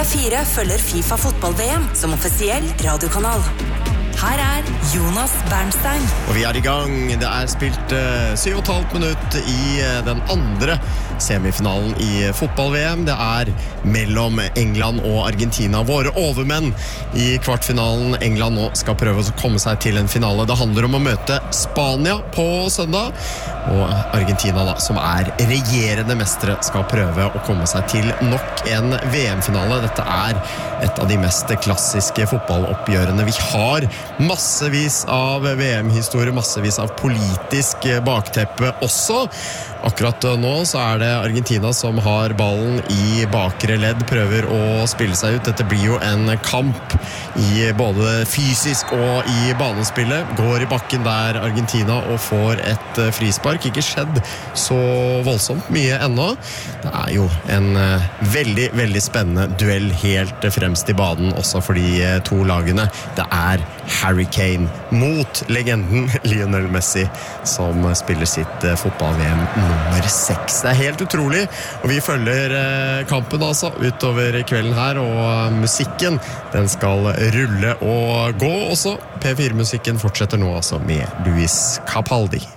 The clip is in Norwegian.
P4 følger FIFA fotball-VM som offisiell radiokanal. Her Jonas Bernstein. Og vi I gang. Det spilt 7,5 minutt I den andre semifinalen I fotball-VM. Det mellom England og Argentina. Våre overmenn I kvartfinalen. England nå skal prøve å komme seg til en finale. Det handler om å møte Spania på søndag. Og Argentina da, som regjerende mestere, skal prøve å komme seg til nok en VM-finale. Dette et av de mest klassiske fotballoppgjørene vi har. Massevis av VM-historie, massevis av politisk bakteppe også. Akkurat nå så det Argentina som har ballen I bakre ledd, prøver å spille seg ut. Dette blir jo en kamp I både fysisk og I banespillet. Går I bakken der Argentina og får et frispark. Ikke skjedd så voldsomt mye ennå. Det jo en veldig, veldig spennende duell helt fremst I banen, også for de to lagene. Det Harry Kane mot legenden Lionel Messi, som spiller sitt fotball-VM nummer 6. Det helt utrolig, og vi følger kampen altså utover kvelden her, og musikken, den skal rulle og gå også. P4-musikken fortsetter nå altså med Luis Capaldi.